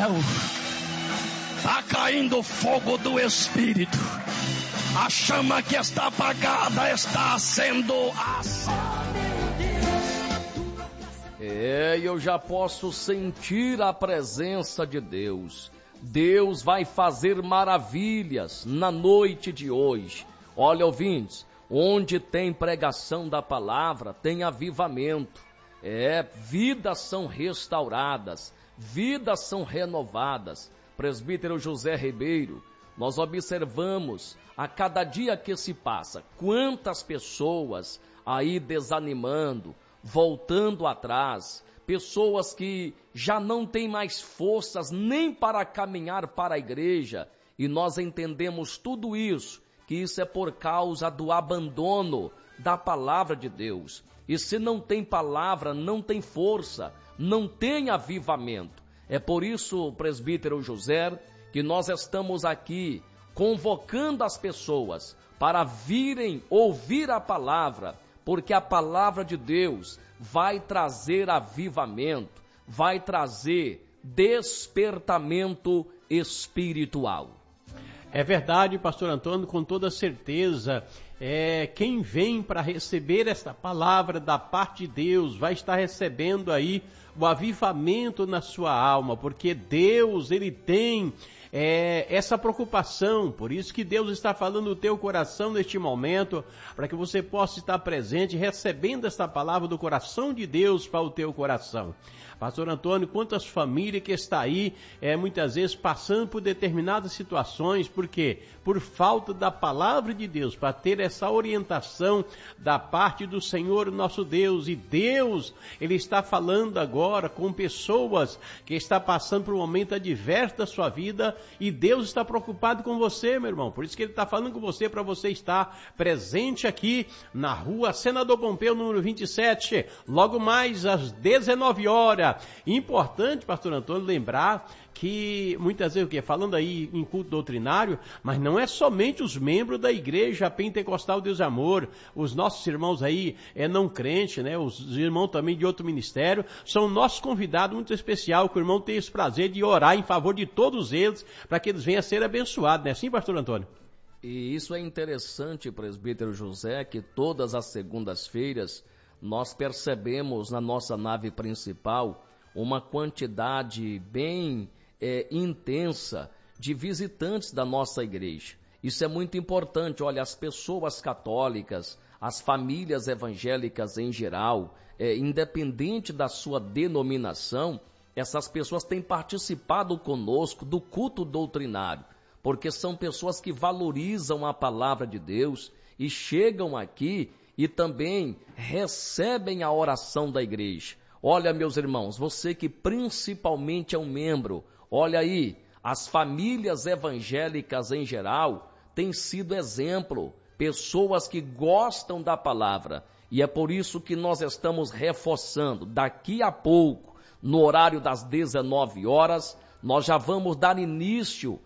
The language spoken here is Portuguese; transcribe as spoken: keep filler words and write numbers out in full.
céu. Está caindo o fogo do Espírito. A chama que está apagada está sendo acesa. É, eu já posso sentir a presença de Deus. Deus vai fazer maravilhas na noite de hoje. Olha, ouvintes, onde tem pregação da palavra, tem avivamento. É, vidas são restauradas, vidas são renovadas. Presbítero José Ribeiro, nós observamos a cada dia que se passa, quantas pessoas aí desanimando, voltando atrás, pessoas que já não têm mais forças nem para caminhar para a igreja, e nós entendemos tudo isso, que isso é por causa do abandono da palavra de Deus. E se não tem palavra, não tem força, não tem avivamento. É por isso, presbítero José, que nós estamos aqui convocando as pessoas para virem ouvir a palavra, porque a palavra de Deus vai trazer avivamento, vai trazer despertamento espiritual. É verdade, pastor Antônio, com toda certeza. É, quem vem para receber esta palavra da parte de Deus vai estar recebendo aí o avivamento na sua alma, porque Deus, Ele tem É, essa preocupação, por isso que Deus está falando no teu coração neste momento, para que você possa estar presente, recebendo esta palavra do coração de Deus para o teu coração. Pastor Antônio, quantas famílias que está aí, é, muitas vezes passando por determinadas situações, por quê? Por falta da palavra de Deus, para ter essa orientação da parte do Senhor nosso Deus, e Deus, Ele está falando agora com pessoas que estão passando por um momento adverso da sua vida, e Deus está preocupado com você, meu irmão. Por isso que Ele está falando com você, para você estar presente aqui na rua Senador Pompeu, número vinte e sete, logo mais às dezenove horas. Importante, pastor Antônio, lembrar que muitas vezes, o quê? Falando aí em culto doutrinário, mas não é somente os membros da igreja pentecostal Deus e Amor, os nossos irmãos aí é não crente, né? Os irmãos também de outro ministério, são nossos convidados muito especial, que o irmão tem esse prazer de orar em favor de todos eles, para que eles venham a ser abençoados, não é assim, pastor Antônio? E isso é interessante, presbítero José, que todas as segundas-feiras nós percebemos na nossa nave principal uma quantidade bem é, intensa de visitantes da nossa igreja. Isso é muito importante. Olha, as pessoas católicas, as famílias evangélicas em geral, é, independente da sua denominação, essas pessoas têm participado conosco do culto doutrinário, porque são pessoas que valorizam a palavra de Deus e chegam aqui e também recebem a oração da igreja. Olha, meus irmãos, você que principalmente é um membro, olha aí, as famílias evangélicas em geral têm sido exemplo, pessoas que gostam da palavra, e é por isso que nós estamos reforçando, daqui a pouco, no horário das dezenove horas, nós já vamos dar início